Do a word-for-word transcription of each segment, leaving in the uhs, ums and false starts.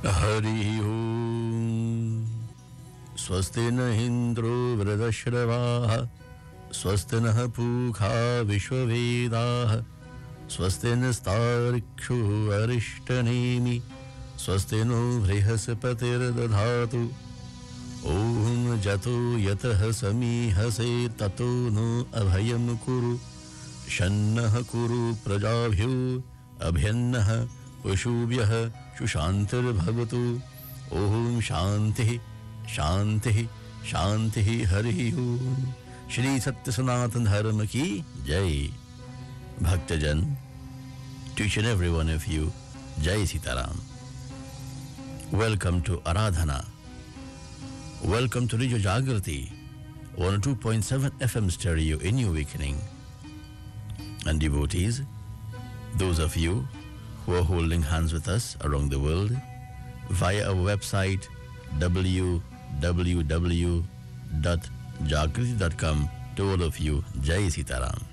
Hari Om. Swasti na Indro Vridashravaha. Swasti na Pukha Vishwavedaha. Swasti na Starikshu Arishtanemi. Swasti no Vrihasapatir Dadhatu. Om Jato Yataha Samihase Tato no Abhayam Kuru. Shannaha Kuru Prajabhyo Abhyannaha Pushubhyaha Shushantir Bhavatu. Om Shanti Shanti Shanti Hari Om. Shri Satya Sanatan Dharma Ki Jai. Bhaktajan, to each and every one of you, Jai Sitaram. Welcome to Aradhana. Welcome to Radio Jagrati, one oh two point seven F M stereo in your awakening. And devotees, those of you who are holding hands with us around the world via our website w w w dot jagrati dot com, to all of you, Jai Sitaram.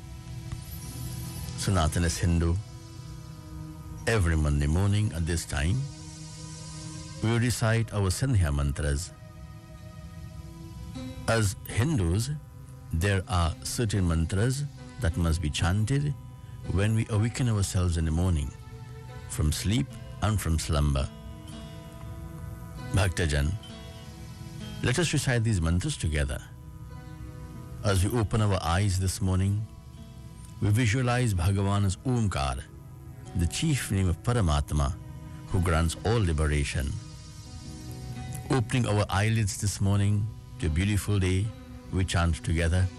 Sanatana is Hindu. Every Monday morning at this time, we recite our Sandhya mantras. As Hindus, there are certain mantras that must be chanted when we awaken ourselves in the morning, from sleep and from slumber. Bhaktajan, let us recite these mantras together. As we open our eyes this morning, we visualize Bhagavan's Omkar, the chief name of Paramatma, who grants all liberation. Opening our eyelids this morning to a beautiful day, we chant together,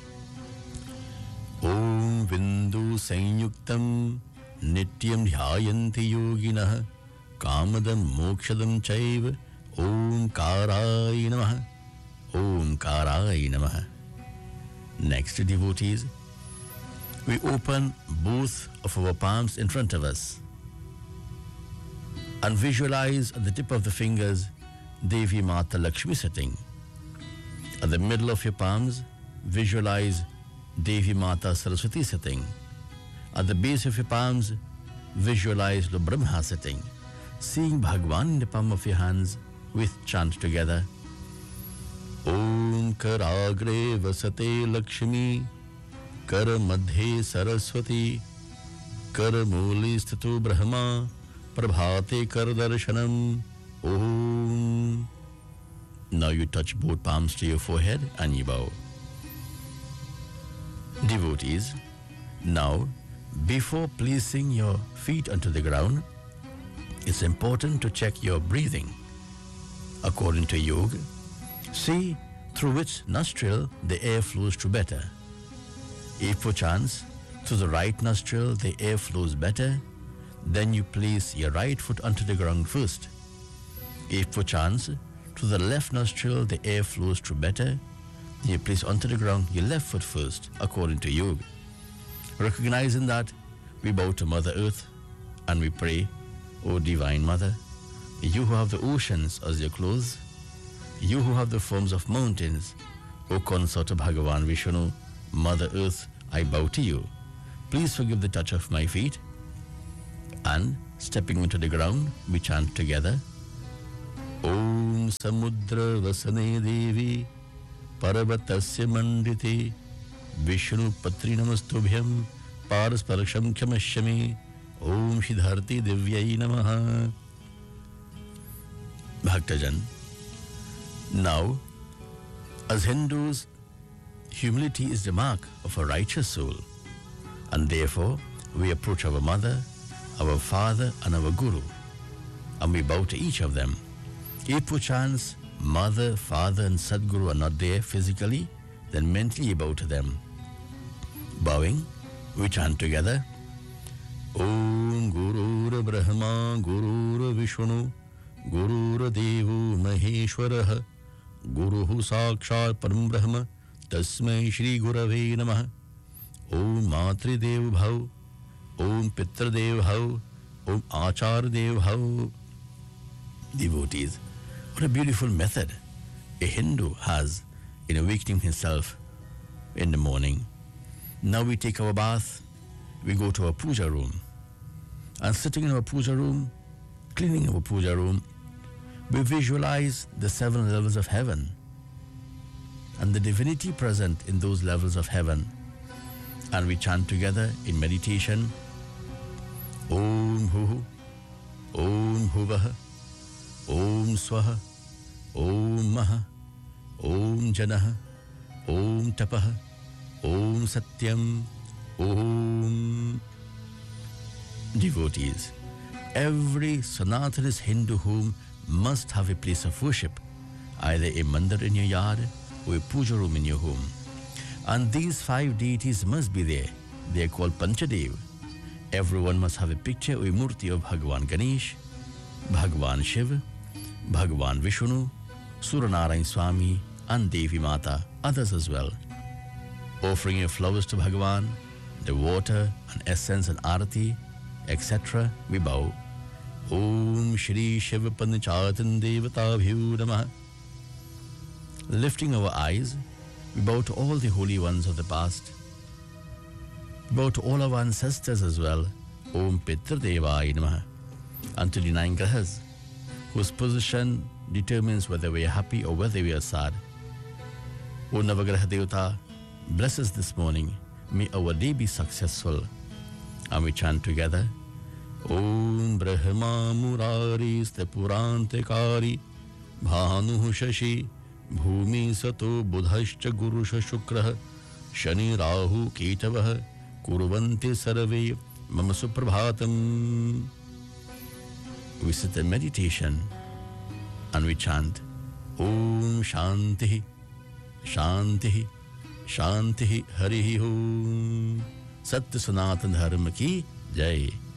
Om Vindu Sanyuktam Nityam Dhyayanti Yoginah Kamadam Mokshadam Chaiva Om Karai Namaha Om Karai Namaha. Next, devotees, we open both of our palms in front of us and visualize at the tip of the fingers Devi Mata Lakshmi sitting. At the middle of your palms, visualize Devi Mata Saraswati sitting. At the base of your palms, visualize Lord Brahma sitting. Seeing Bhagwan in the palm of your hands, with chant together, Om Karagre Vasate Lakshmi Kar Madhe Saraswati Kar Muli Sthito Brahma Prabhate Kar Darshanam Om. Now you touch both palms to your forehead and you bow. Devotees, now before placing your feet onto the ground, it's important to check your breathing. According to yoga, see through which nostril the air flows to better. If perchance through the right nostril the air flows better, then you place your right foot onto the ground first. If perchance through the left nostril the air flows through better, then you place onto the ground your left foot first, according to yoga. Recognizing that, we bow to Mother Earth and we pray, O Divine Mother, you who have the oceans as your clothes, you who have the forms of mountains, O consort of Bhagavan Vishnu, Mother Earth, I bow to you. Please forgive the touch of my feet. And stepping into the ground, we chant together, Om Samudra Vasane Devi Paravatasya Mandite Vishnu Patri Namastubhyam Parasparasham Kyamashyami Om Shidharti Divyai Namaha. Bhaktajan, now, as Hindus, humility is the mark of a righteous soul, and therefore we approach our mother, our father and our guru, and we bow to each of them. If perchance mother, father and Sadguru are not there physically, then mentally you bow to them. Bowing, we chant together, Om Gurur Brahma Gurur Vishnu Gurur Devu Maheshwaraha Guruhu Sakshat Param Brahma Tasmai Shri Gurave Namaha. Om Matri Dev Bhav Om Pitra Dev Bhav Om Achar Dev Bhav. Devotees, what a beautiful method a Hindu has in awakening himself in the morning. Now we take our bath, we go to our puja room, and sitting in our puja room, cleaning our puja room, We visualize the seven levels of heaven and the divinity present in those levels of heaven, and we chant together in meditation, Om Huhu, Om Huvaha, Om Swaha, Om Maha, Om Janaha, Om Tapaha, Om Satyam, Om. Devotees, every Sanatanist Hindu home must have a place of worship, either a mandir in your yard or a puja room in your home. And these five deities must be there. They are called Panchadev. Everyone must have a picture or a murti of Bhagwan Ganesh, Bhagwan Shiva, Bhagwan Vishnu, Suranarayan Swami, and Devi Mata, others as well. Offering your flowers to Bhagwan, the water and essence and arati, et cetera, we bow. Om Shri Shiva Panchatan Devatabhyo Namaha. Lifting our eyes, we bow to all the holy ones of the past. We bow to all our ancestors as well. Om Pitra Devaya Namaha. And to the nine grahas, whose position determines whether we are happy or whether we are sad. O Navagraha Devata, bless us this morning. May our day be successful. And we chant together, Om Brahma Murari Stepurantekari Bhanuhu Shashi Bhumi Sato Budhascha Gurusha Shukraha Shani Rahu Ketavaha Kurvanti Sarave Mama Suprabhatam. We sit in meditation and we chant Om Shantihi Shantihi Shantihi Harihi Om. Satya Sanatan Dharma ki Jai.